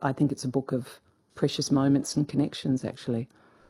I think it's a book of precious moments and connections, actually.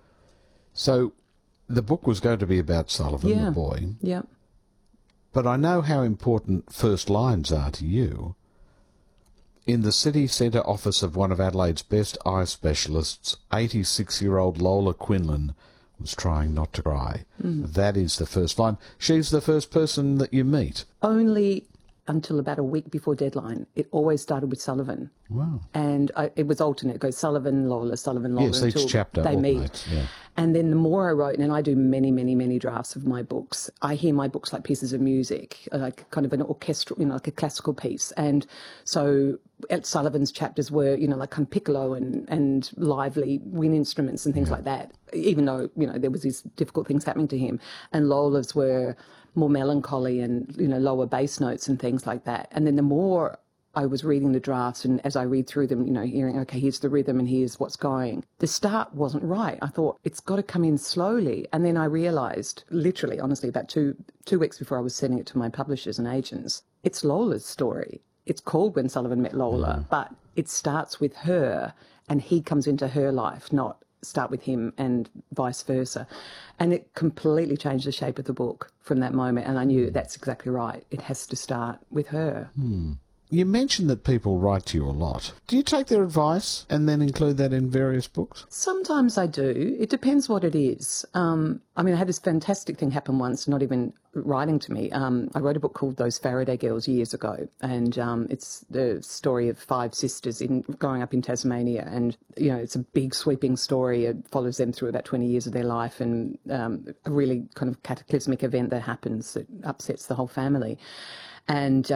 So the book was going to be about Sullivan, the boy. Yeah. But I know how important first lines are to you. In the city centre office of one of Adelaide's best eye specialists, 86-year-old Lola Quinlan was trying not to cry. That is the first line. She's the first person that you meet. Only until about a week before deadline. It always started with Sullivan. Wow. And it was alternate. It goes Sullivan, Lola, Sullivan, Lola. Yes, each chapter they alternates. meet. Yeah. And then the more I wrote, and I do many, many, many drafts of my books, I hear my books like pieces of music, like kind of an orchestral, like a classical piece. And so Sullivan's chapters were, like kind of piccolo and lively wind instruments and things like that, even though, there was these difficult things happening to him. And Lola's were more melancholy and, lower bass notes and things like that. And then the more I was reading the drafts, and as I read through them, hearing, okay, here's the rhythm and here's what's going. The start wasn't right. I thought, it's got to come in slowly. And then I realised, literally, honestly, about two weeks before I was sending it to my publishers and agents, it's Lola's story. It's called When Sullivan Met Lola, but it starts with her and he comes into her life, not start with him and vice versa. And it completely changed the shape of the book from that moment. And I knew that's exactly right. It has to start with her. You mentioned that people write to you a lot. Do you take their advice and then include that in various books? Sometimes I do. It depends what it is. I had this fantastic thing happen once, not even writing to me. I wrote a book called Those Faraday Girls years ago, and it's the story of 5 sisters growing up in Tasmania. And, it's a big sweeping story. It follows them through about 20 years of their life, and a really kind of cataclysmic event that happens that upsets the whole family. And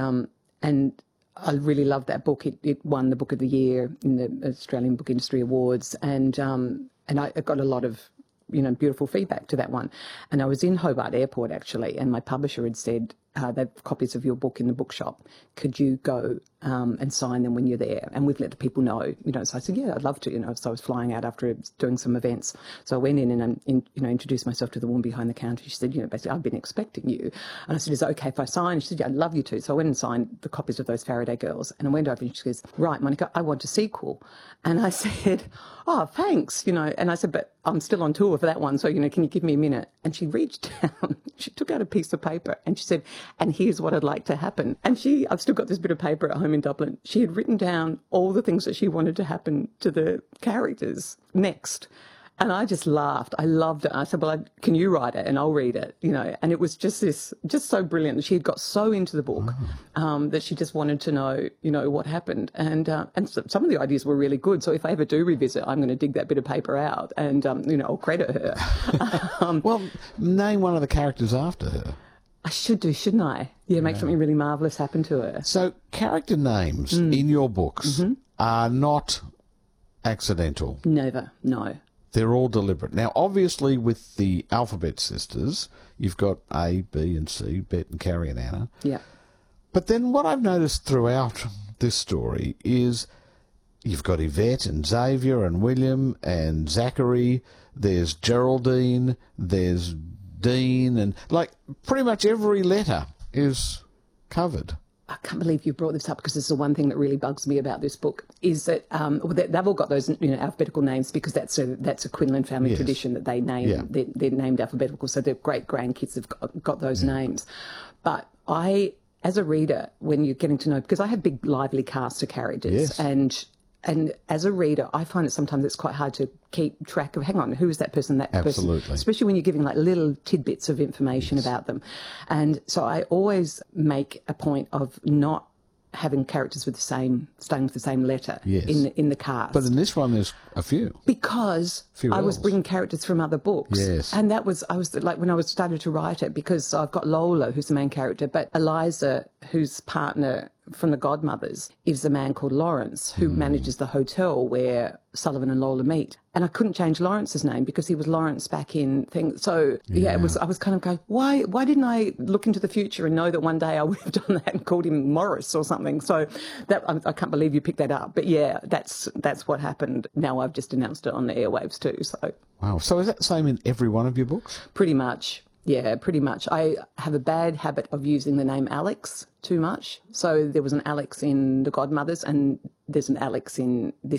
I really loved that book. It won the Book of the Year in the Australian Book Industry Awards, and I got a lot of beautiful feedback to that one. And I was in Hobart Airport actually, and my publisher had said, they have copies of your book in the bookshop. Could you go and sign them when you're there? And we've let the people know, So I said, yeah, I'd love to, So I was flying out after doing some events. So I went in and, introduced myself to the woman behind the counter. She said, basically, I've been expecting you. And I said, is it okay if I sign? She said, yeah, I'd love you to. So I went and signed the copies of Those Faraday Girls. And I went over and she goes, right, Monica, I want a sequel. And I said, oh, thanks, And I said, but I'm still on tour for that one. So, can you give me a minute? And she reached down, she took out a piece of paper and she said, and here's what I'd like to happen. And I've still got this bit of paper at home in Dublin. She had written down all the things that she wanted to happen to the characters next. And I just laughed. I loved it. I said, well, can you write it and I'll read it, And it was just so brilliant. She had got so into the book that she just wanted to know, what happened. And some of the ideas were really good. So if I ever do revisit, I'm going to dig that bit of paper out and, I'll credit her. Well, name one of the characters after her. I should do, shouldn't I? Yeah, make something really marvellous happen to her. So character names in your books are not accidental. Never, no. They're all deliberate. Now, obviously, with the Alphabet Sisters, you've got A, B, and C, Bet and Carrie and Anna. Yeah. But then what I've noticed throughout this story is you've got Yvette and Xavier and William and Zachary. There's Geraldine. There's Dean. And, pretty much every letter is covered. I can't believe you brought this up because this is the one thing that really bugs me about this book is that they've all got those alphabetical names because that's a Quinlan family tradition that they name they're named alphabetical, so their great grandkids have got those names. But I, as a reader, when you're getting to know, because I have big lively cast of characters and as a reader, I find that sometimes it's quite hard to keep track of, hang on, who is that person, Absolutely. especially when you're giving little tidbits of information about them. And so I always make a point of not having characters starting with the same letter in the cast. But in this one, there's a few. Because I was bringing characters from other books. Yes. And I was when I started to write it, because I've got Lola, who's the main character, but Eliza, whose partner from the Godmothers, is a man called Lawrence, who manages the hotel where Sullivan and Lola meet. And I couldn't change Lawrence's name because he was Lawrence back in things. So, I was kind of going, why didn't I look into the future and know that one day I would have done that and called him Morris or something? So that I can't believe you picked that up. But yeah, that's what happened. Now I've just announced it on the airwaves too. So wow. So is that the same in every one of your books? Pretty much. Yeah, pretty much. I have a bad habit of using the name Alex too much. So there was an Alex in The Godmothers and there's an Alex in this